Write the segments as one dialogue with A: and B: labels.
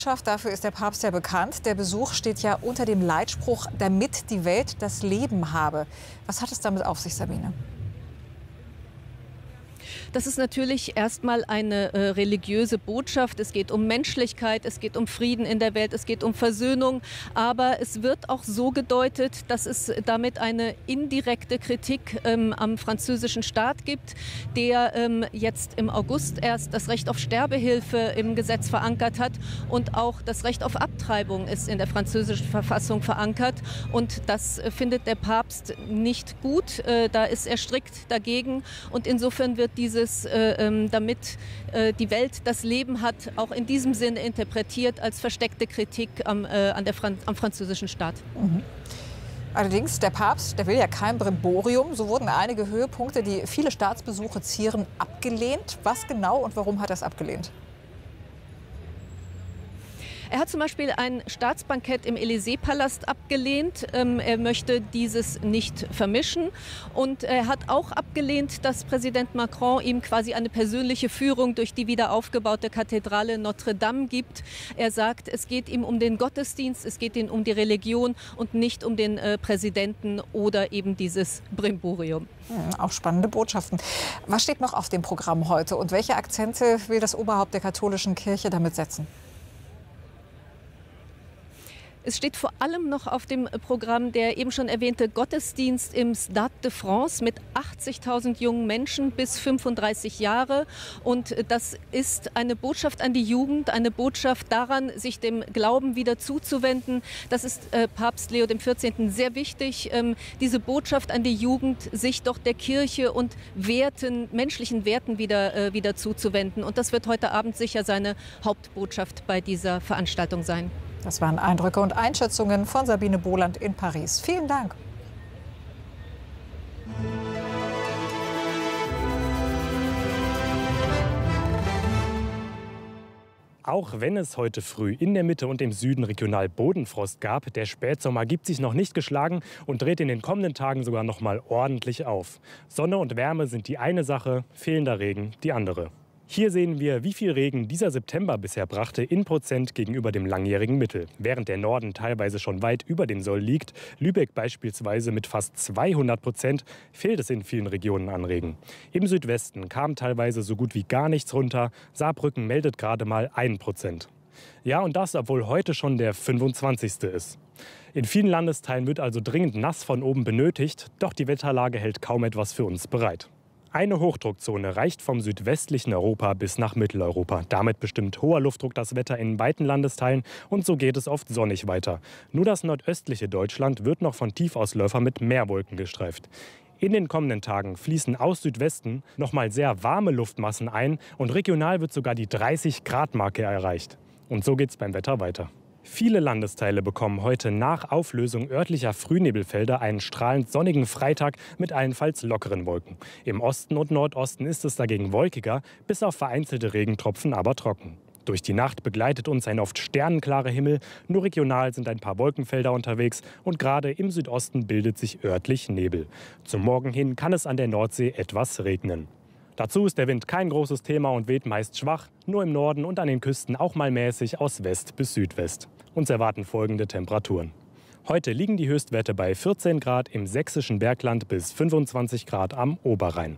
A: Dafür ist der Papst ja bekannt. Der Besuch steht ja unter dem Leitspruch, damit die Welt das Leben habe. Was hat es damit auf sich, Sabine?
B: Das ist natürlich erstmal eine religiöse Botschaft. Es geht um Menschlichkeit, es geht um Frieden in der Welt, es geht um Versöhnung. Aber es wird auch so gedeutet, dass es damit eine indirekte Kritik am französischen Staat gibt, der jetzt im August erst das Recht auf Sterbehilfe im Gesetz verankert hat und auch das Recht auf Abtreibung ist in der französischen Verfassung verankert. Und das findet der Papst nicht gut. Da ist er strikt dagegen. Und insofern wird dieses damit die Welt das Leben hat, auch in diesem Sinne interpretiert als versteckte Kritik am französischen Staat.
A: Mhm. Allerdings, der Papst, der will ja kein Brimborium. So wurden einige Höhepunkte, die viele Staatsbesuche zieren, abgelehnt. Was genau und warum hat er es abgelehnt?
B: Er hat zum Beispiel ein Staatsbankett im Élysée-Palast abgelehnt. Er möchte dieses nicht vermischen. Und er hat auch abgelehnt, dass Präsident Macron ihm quasi eine persönliche Führung durch die wiederaufgebaute Kathedrale Notre-Dame gibt. Er sagt, es geht ihm um den Gottesdienst, es geht ihm um die Religion und nicht um den Präsidenten oder eben dieses Brimborium.
A: Auch spannende Botschaften. Was steht noch auf dem Programm heute und welche Akzente will das Oberhaupt der katholischen Kirche damit setzen?
B: Es steht vor allem noch auf dem Programm der eben schon erwähnte Gottesdienst im Stade de France mit 80.000 jungen Menschen bis 35 Jahre. Und das ist eine Botschaft an die Jugend, eine Botschaft daran, sich dem Glauben wieder zuzuwenden. Das ist Papst Leo XIV. Sehr wichtig, diese Botschaft an die Jugend, sich doch der Kirche und Werten, menschlichen Werten wieder zuzuwenden. Und das wird heute Abend sicher seine Hauptbotschaft bei dieser Veranstaltung sein.
A: Das waren Eindrücke und Einschätzungen von Sabine Boland in Paris. Vielen Dank.
C: Auch wenn es heute früh in der Mitte und im Süden regional Bodenfrost gab, der Spätsommer gibt sich noch nicht geschlagen und dreht in den kommenden Tagen sogar noch mal ordentlich auf. Sonne und Wärme sind die eine Sache, fehlender Regen die andere. Hier sehen wir, wie viel Regen dieser September bisher brachte in Prozent gegenüber dem langjährigen Mittel. Während der Norden teilweise schon weit über dem Soll liegt, Lübeck beispielsweise mit fast 200%, fehlt es in vielen Regionen an Regen. Im Südwesten kam teilweise so gut wie gar nichts runter. Saarbrücken meldet gerade mal 1%. Ja, und das, obwohl heute schon der 25. ist. In vielen Landesteilen wird also dringend nass von oben benötigt, doch die Wetterlage hält kaum etwas für uns bereit. Eine Hochdruckzone reicht vom südwestlichen Europa bis nach Mitteleuropa. Damit bestimmt hoher Luftdruck das Wetter in weiten Landesteilen und so geht es oft sonnig weiter. Nur das nordöstliche Deutschland wird noch von Tiefausläufern mit Meerwolken gestreift. In den kommenden Tagen fließen aus Südwesten noch mal sehr warme Luftmassen ein und regional wird sogar die 30-Grad-Marke erreicht. Und so geht es beim Wetter weiter. Viele Landesteile bekommen heute nach Auflösung örtlicher Frühnebelfelder einen strahlend sonnigen Freitag mit allenfalls lockeren Wolken. Im Osten und Nordosten ist es dagegen wolkiger, bis auf vereinzelte Regentropfen aber trocken. Durch die Nacht begleitet uns ein oft sternenklarer Himmel, nur regional sind ein paar Wolkenfelder unterwegs und gerade im Südosten bildet sich örtlich Nebel. Zum Morgen hin kann es an der Nordsee etwas regnen. Dazu ist der Wind kein großes Thema und weht meist schwach, nur im Norden und an den Küsten auch mal mäßig aus West bis Südwest. Uns erwarten folgende Temperaturen. Heute liegen die Höchstwerte bei 14 Grad im sächsischen Bergland bis 25 Grad am Oberrhein.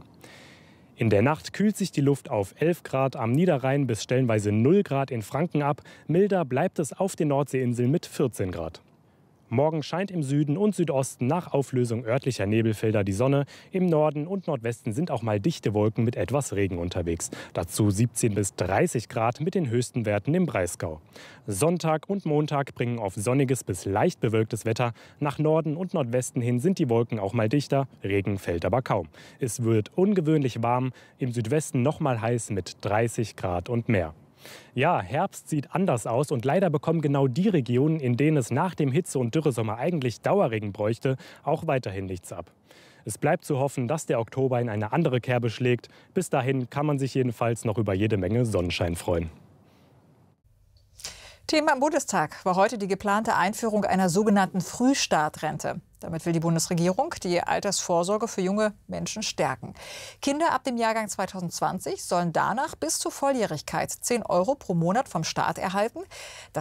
C: In der Nacht kühlt sich die Luft auf 11 Grad am Niederrhein bis stellenweise 0 Grad in Franken ab. Milder bleibt es auf den Nordseeinseln mit 14 Grad. Morgen scheint im Süden und Südosten nach Auflösung örtlicher Nebelfelder die Sonne. Im Norden und Nordwesten sind auch mal dichte Wolken mit etwas Regen unterwegs. Dazu 17 bis 30 Grad mit den höchsten Werten im Breisgau. Sonntag und Montag bringen auf sonniges bis leicht bewölktes Wetter. Nach Norden und Nordwesten hin sind die Wolken auch mal dichter. Regen fällt aber kaum. Es wird ungewöhnlich warm. Im Südwesten noch mal heiß mit 30 Grad und mehr. Ja, Herbst sieht anders aus und leider bekommen genau die Regionen, in denen es nach dem Hitze- und Dürresommer eigentlich Dauerregen bräuchte, auch weiterhin nichts ab. Es bleibt zu hoffen, dass der Oktober in eine andere Kerbe schlägt. Bis dahin kann man sich jedenfalls noch über jede Menge Sonnenschein freuen.
A: Thema im Bundestag war heute die geplante Einführung einer sogenannten Frühstartrente. Damit will die Bundesregierung die Altersvorsorge für junge Menschen stärken. Kinder ab dem Jahrgang 2020 sollen danach bis zur Volljährigkeit 10 € pro Monat vom Staat erhalten. Das